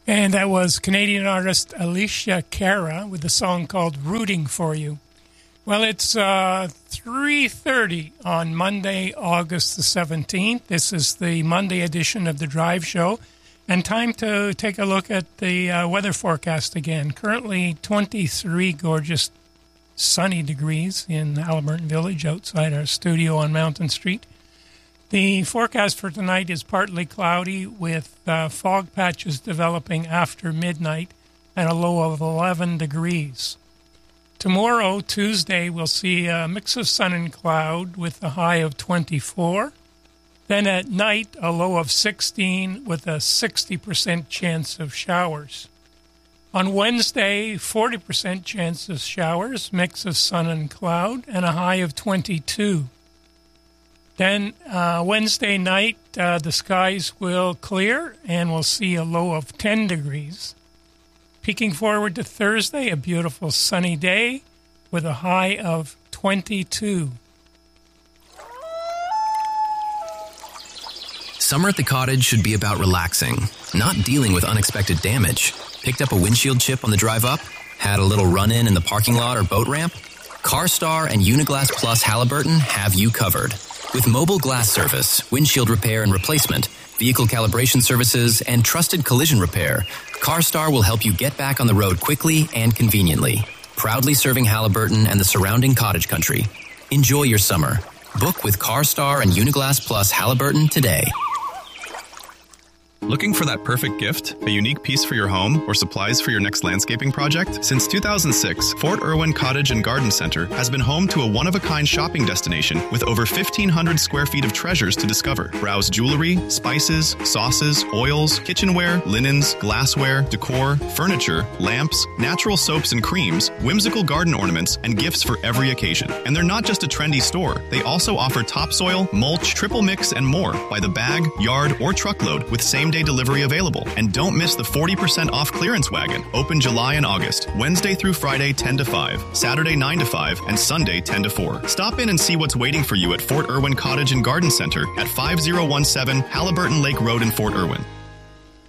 And that was Canadian artist Alicia Cara with a song called Rooting for You. Well, it's 3:30 on Monday, August the 17th. This is the Monday edition of the Drive Show. And time to take a look at the weather forecast again. Currently 23 gorgeous sunny degrees in Haliburton Village outside our studio on Mountain Street. The forecast for tonight is partly cloudy with fog patches developing after midnight and a low of 11 degrees. Tomorrow, Tuesday, we'll see a mix of sun and cloud with a high of 24. Then at night, a low of 16 with a 60% chance of showers. On Wednesday, 40% chance of showers, mix of sun and cloud, and a high of 22. Then Wednesday night, the skies will clear and we'll see a low of 10 degrees. Peeking forward to Thursday, a beautiful sunny day with a high of 22. Summer at the cottage should be about relaxing, not dealing with unexpected damage. Picked up a windshield chip on the drive up? Had a little run-in in the parking lot or boat ramp? CarStar and Uniglass Plus Haliburton have you covered. With mobile glass service, windshield repair and replacement, vehicle calibration services, and trusted collision repair, CarStar will help you get back on the road quickly and conveniently. Proudly serving Haliburton and the surrounding cottage country. Enjoy your summer. Book with CarStar and Uniglass Plus Haliburton today. Looking for that perfect gift? A unique piece for your home or supplies for your next landscaping project? Since 2006, Fort Irwin Cottage and Garden Center has been home to a one-of-a-kind shopping destination with over 1,500 square feet of treasures to discover. Browse jewelry, spices, sauces, oils, kitchenware, linens, glassware, decor, furniture, lamps, natural soaps and creams, whimsical garden ornaments, and gifts for every occasion. And they're not just a trendy store. They also offer topsoil, mulch, triple mix, and more by the bag, yard, or truckload with same-day delivery available. And don't miss the 40% off clearance wagon, open July and August, Wednesday through Friday 10 to 5, Saturday 9 to 5, and Sunday 10 to 4. Stop in and see what's waiting for you at Fort Irwin Cottage and Garden Center at 5017 Haliburton Lake Road in Fort Irwin.